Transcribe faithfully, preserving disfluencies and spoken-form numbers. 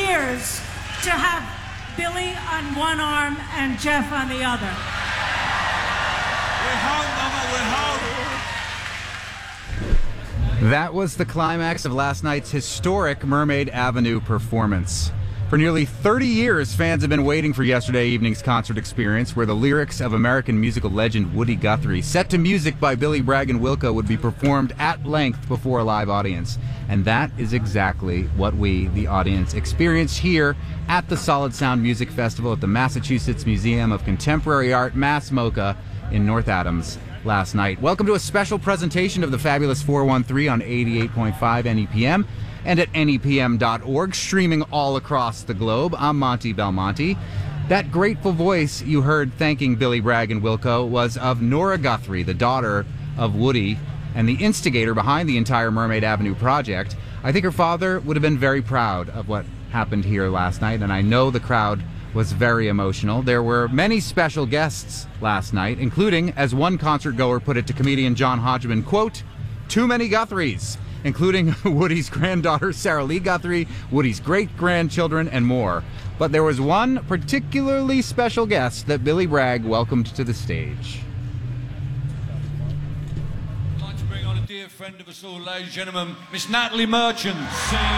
years to have Billy on one arm and Jeff on the other. We're home, Mama, we're home. That was the climax of last night's historic Mermaid Avenue performance. For nearly thirty years, fans have been waiting for yesterday evening's concert experience, where the lyrics of American musical legend Woody Guthrie, set to music by Billy Bragg and Wilco, would be performed at length before a live audience. And that is exactly what we, the audience, experienced here at the Solid Sound Music Festival at the Massachusetts Museum of Contemporary Art, MassMoCA, in North Adams last night. Welcome to a special presentation of the Fabulous four one three on eighty-eight point five N E P M. And at N E P M dot org, streaming all across the globe. I'm Monty Belmonte. That grateful voice you heard thanking Billy Bragg and Wilco was of Nora Guthrie, the daughter of Woody and the instigator behind the entire Mermaid Avenue project. I think her father would have been very proud of what happened here last night, and I know the crowd was very emotional. There were many special guests last night, including, as one concert goer put it to comedian John Hodgman, quote, "Too many Guthries," including Woody's granddaughter Sarah Lee Guthrie, Woody's great-grandchildren, and more. But there was one particularly special guest that Billy Bragg welcomed to the stage. I'd like to bring on a dear friend of us all, ladies and gentlemen, Miss Natalie Merchant.